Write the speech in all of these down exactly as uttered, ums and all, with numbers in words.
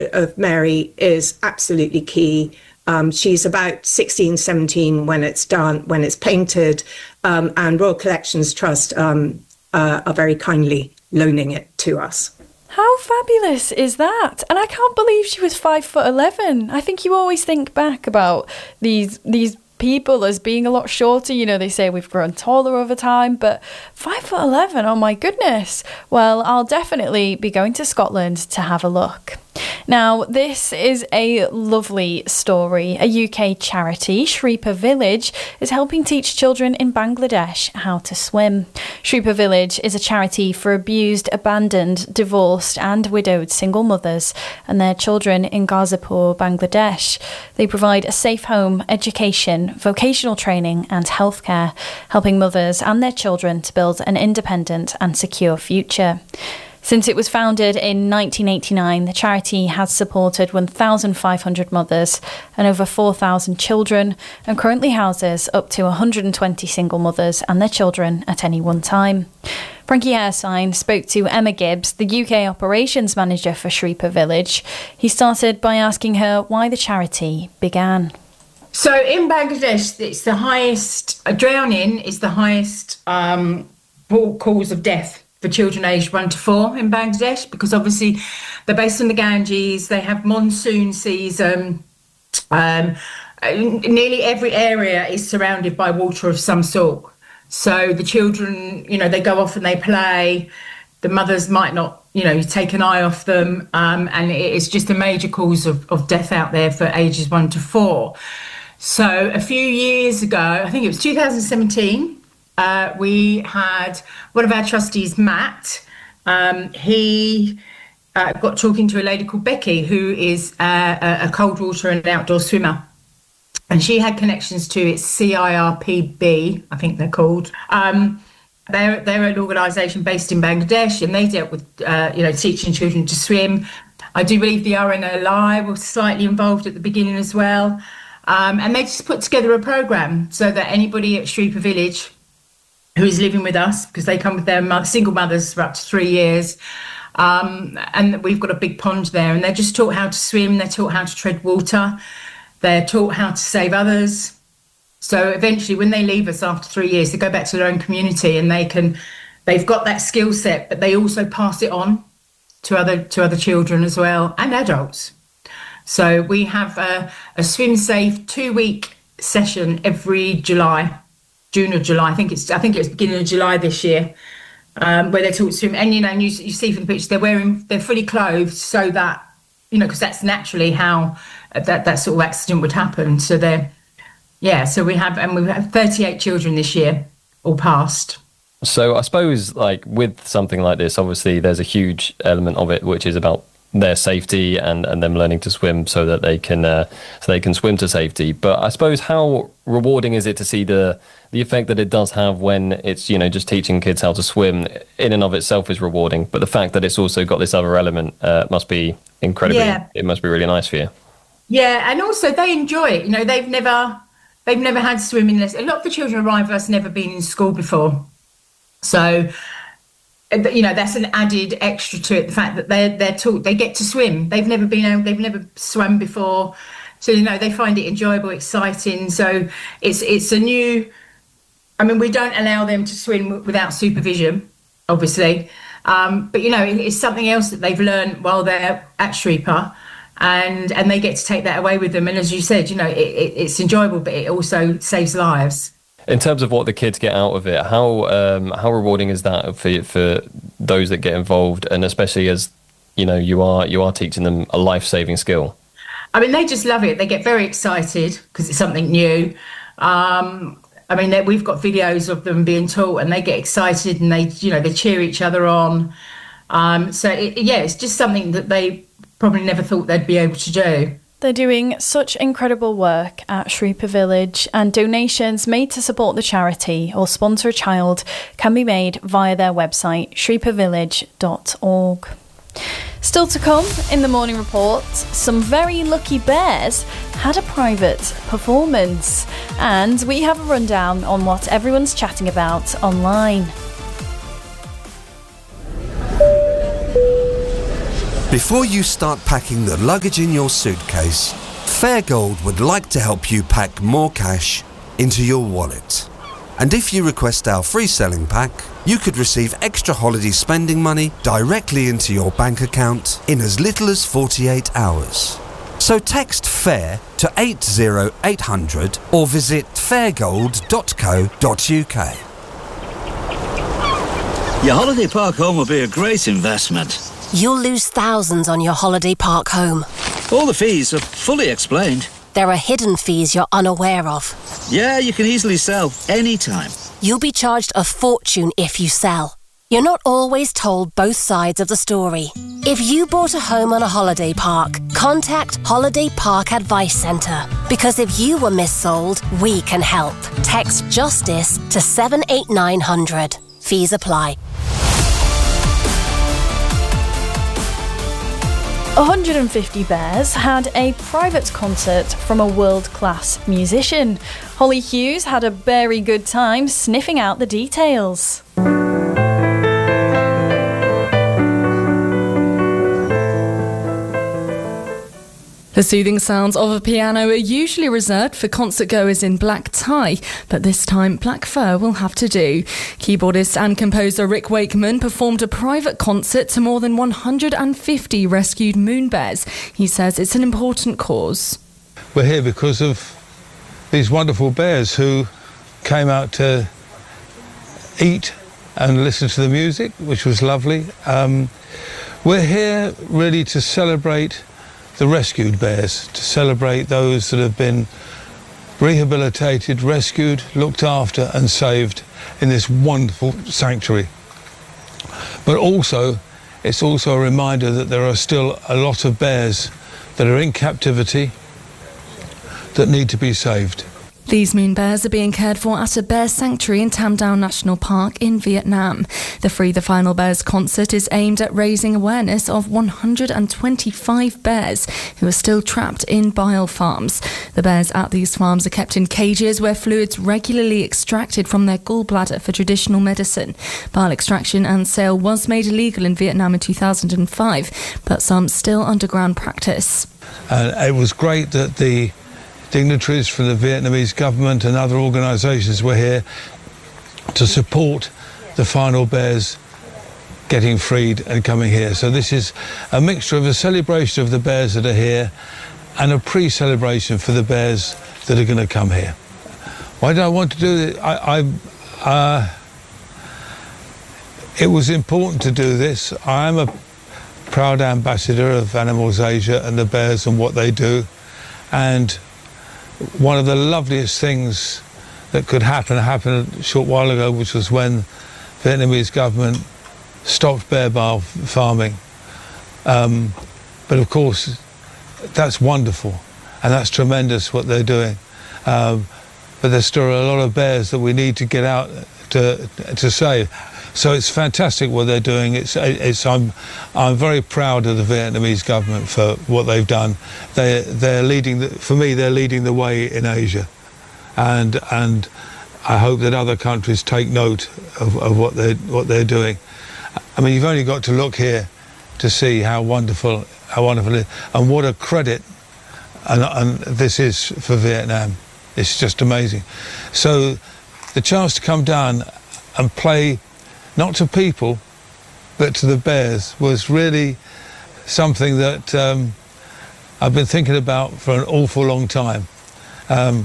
of Mary is absolutely key. Um, she's about sixteen, seventeen when it's done, when it's painted, um, and Royal Collections Trust um, uh, are very kindly loaning it to us. How fabulous is that? And I can't believe she was five foot eleven. I think you always think back about these these people as being a lot shorter. You know, they say we've grown taller over time, but five foot eleven, oh my goodness. Well, I'll definitely be going to Scotland to have a look. Now, this is a lovely story. A U K charity, Shreepa Village, is helping teach children in Bangladesh how to swim. Shreepa Village is a charity for abused, abandoned, divorced and widowed single mothers and their children in Ghazipur, Bangladesh. They provide a safe home, education, vocational training and healthcare, helping mothers and their children to build an independent and secure future. Since it was founded in nineteen eighty-nine, the charity has supported one thousand five hundred mothers and over four thousand children, and currently houses up to one hundred twenty single mothers and their children at any one time. Frankie Airsine spoke to Emma Gibbs, the U K operations manager for Shreepa Village. He started by asking her why the charity began. So in Bangladesh, it's the highest, uh, drowning is the highest um, cause of death for children aged one to four in Bangladesh, because obviously they're based on the Ganges, they have monsoon season. Um, nearly every area is surrounded by water of some sort. So the children, you know, they go off and they play. The mothers might not, you know, take an eye off them. Um, and it's just a major cause of, of death out there for ages one to four. So a few years ago, I think it was two thousand seventeen, Uh, we had one of our trustees, Matt. Um, he uh, got talking to a lady called Becky, who is uh, a, a cold water and outdoor swimmer. And she had connections to it's C I R P B, I think they're called. Um, they're, they're an organisation based in Bangladesh, and they dealt with, uh, you know, teaching children to swim. I do believe the R N L I was slightly involved at the beginning as well. Um, and they just put together a programme so that anybody at Shreepa Village who is living with us, because they come with their mother, single mothers for up to three years. Um, and we've got a big pond there, and they're just taught how to swim, they're taught how to tread water, they're taught how to save others. So eventually when they leave us after three years, they go back to their own community and they can, they've got that skill set, but they also pass it on to other, to other children as well, and adults. So we have a, a swim safe two week session every July. June or July, I think it's I think it's beginning of July this year, um, where they talk to him. And you know, and you, you see from the pictures, they're wearing, they're fully clothed, so that, you know, because that's naturally how that that sort of accident would happen. So they're, yeah. So we have, and we have thirty-eight children this year, all passed. So I suppose, like with something like this, obviously there's a huge element of it which is about their safety and, and them learning to swim so that they can uh, so they can swim to safety. But I suppose, how rewarding is it to see the the effect that it does have when it's, you know, just teaching kids how to swim in and of itself is rewarding, but the fact that it's also got this other element uh, must be incredibly, yeah. It must be really nice for you. Yeah, and also they enjoy it. You know, they've never they've never had swimming lessons. A lot of the children arrive us never been in school before, so you know, that's an added extra to it, the fact that they're they're taught, they get to swim. They've never been able, they've never swum before, so you know, they find it enjoyable, exciting. So it's it's a new, I mean, we don't allow them to swim without supervision, obviously, um, but you know, it, it's something else that they've learned while they're at Shreepa, and and they get to take that away with them. And as you said, you know, it, it, it's enjoyable, but it also saves lives. In terms of what the kids get out of it, how um, how rewarding is that for for those that get involved, and especially as, you know, you are you are teaching them a life-saving skill? I mean, they just love it. They get very excited because it's something new. Um, I mean, we've got videos of them being taught, and they get excited, and they, you know, they cheer each other on. Um, so it, yeah, it's just something that they probably never thought they'd be able to do. They're doing such incredible work at Shreepa Village, and donations made to support the charity or sponsor a child can be made via their website, shreepa village dot org. Still to come in the morning report, some very lucky bears had a private performance, and we have a rundown on what everyone's chatting about online. Before you start packing the luggage in your suitcase, Fairgold would like to help you pack more cash into your wallet. And if you request our free selling pack, you could receive extra holiday spending money directly into your bank account in as little as forty-eight hours. So text FAIR to eight zero eight hundred or visit fairgold dot co dot uk. Your holiday park home will be a great investment. You'll lose thousands on your holiday park home. All the fees are fully explained. There are hidden fees you're unaware of. Yeah, you can easily sell anytime. You'll be charged a fortune if you sell. You're not always told both sides of the story. If you bought a home on a holiday park, contact Holiday Park Advice Centre. Because if you were missold, we can help. Text JUSTICE to seven eight nine hundred. Fees apply. one hundred fifty Bears had a private concert from a world-class musician. Holly Hughes had a very good time sniffing out the details. The soothing sounds of a piano are usually reserved for concertgoers in black tie, but this time black fur will have to do. Keyboardist and composer Rick Wakeman performed a private concert to more than one hundred fifty rescued moon bears. He says it's an important cause. We're here because of these wonderful bears who came out to eat and listen to the music, which was lovely. Um, we're here really to celebrate the rescued bears, to celebrate those that have been rehabilitated, rescued, looked after and saved in this wonderful sanctuary. But also, it's also a reminder that there are still a lot of bears that are in captivity that need to be saved. These moon bears are being cared for at a bear sanctuary in Tam Dao National Park in Vietnam. The Free the Final Bears concert is aimed at raising awareness of one hundred twenty-five bears who are still trapped in bile farms. The bears at these farms are kept in cages where fluids regularly extracted from their gallbladder for traditional medicine. Bile extraction and sale was made illegal in Vietnam in two thousand five, but some still underground practice. And it was great that the dignitaries from the Vietnamese government and other organisations were here to support the final bears getting freed and coming here. So this is a mixture of a celebration of the bears that are here and a pre-celebration for the bears that are going to come here. Why did I want to do this? I, I, uh, it was important to do this. I am a proud ambassador of Animals Asia and the bears and what they do. And one of the loveliest things that could happen happened a short while ago, which was when the Vietnamese government stopped bear bile farming. Um, but of course, that's wonderful and that's tremendous what they're doing. Um, but there's still a lot of bears that we need to get out to to save. So it's fantastic what they're doing. It's, it's, I'm, I'm very proud of the Vietnamese government for what they've done. They, they're leading, the, for me, they're leading the way in Asia. And, and I hope that other countries take note of, of what, they're, what they're doing. I mean, you've only got to look here to see how wonderful, how wonderful it is, and what a credit and, and this is for Vietnam. It's just amazing. So the chance to come down and play not to people, but to the bears, was really something that um, I've been thinking about for an awful long time. Um,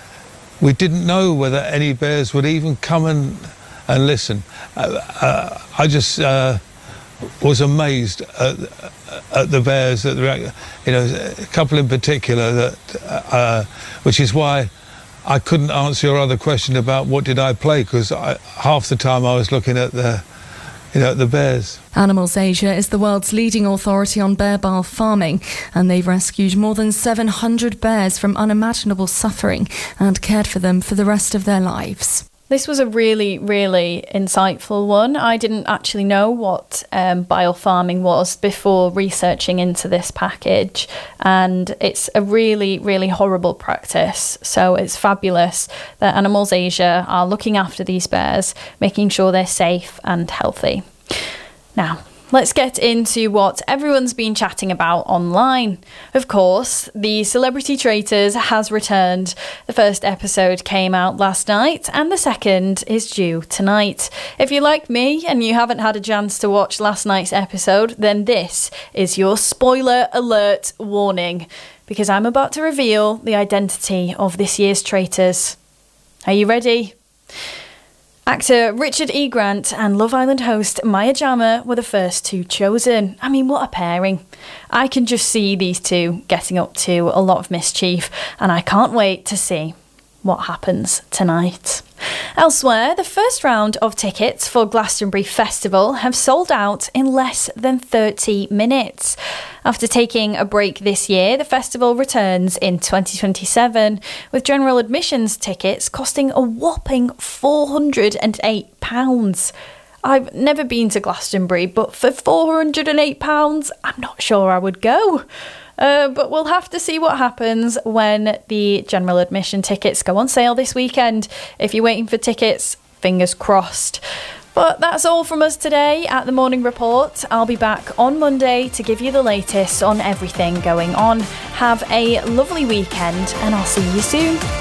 we didn't know whether any bears would even come and, and listen. Uh, uh, I just uh, was amazed at, at the bears, at the, you know, a couple in particular, that, uh, which is why I couldn't answer your other question about what did I play, because half the time I was looking at the, you know, at the bears. Animals Asia is the world's leading authority on bear bile farming, and they've rescued more than seven hundred bears from unimaginable suffering and cared for them for the rest of their lives. This was a really, really insightful one. I didn't actually know what um, bile farming was before researching into this package, and it's a really, really horrible practice. So it's fabulous that Animals Asia are looking after these bears, making sure they're safe and healthy. Now, let's get into what everyone's been chatting about online. Of course, The Celebrity Traitors has returned. The first episode came out last night and the second is due tonight. If you're like me and you haven't had a chance to watch last night's episode, then this is your spoiler alert warning, because I'm about to reveal the identity of this year's traitors. Are you ready? Actor Richard E. Grant and Love Island host Maya Jama were the first two chosen. I mean, what a pairing. I can just see these two getting up to a lot of mischief, and I can't wait to see what happens tonight. Elsewhere, the first round of tickets for Glastonbury Festival have sold out in less than thirty minutes. After taking a break this year, the festival returns in twenty twenty-seven, with general admissions tickets costing a whopping four hundred eight pounds. I've never been to Glastonbury, but for four hundred eight pounds, I'm not sure I would go. Uh, but we'll have to see what happens when the general admission tickets go on sale this weekend. If you're waiting for tickets, fingers crossed. But that's all from us today at The Morning Report. I'll be back on Monday to give you the latest on everything going on. Have a lovely weekend and I'll see you soon.